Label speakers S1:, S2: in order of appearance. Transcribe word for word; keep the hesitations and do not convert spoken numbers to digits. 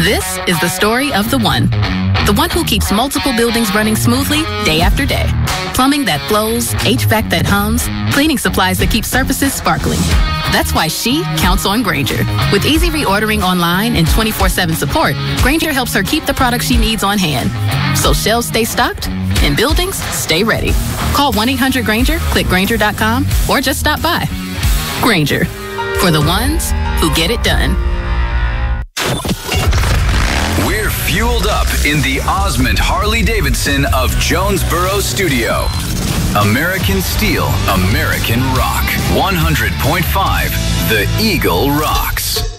S1: This is the story of the one. The one who keeps multiple buildings running smoothly day after day. Plumbing that flows, H V A C that hums, cleaning supplies that keep surfaces sparkling. That's why she counts on Grainger. With easy reordering online and twenty-four seven support, Grainger helps her keep the products she needs on hand. So shelves stay stocked and buildings stay ready. Call one eight hundred Grainger, click Grainger dot com, or just stop by. Grainger, for the ones who get it done.
S2: We're fueled up in the Osmond Harley-Davidson of Jonesboro Studio. American Steel, American Rock. one hundred point five, The Eagle Rocks.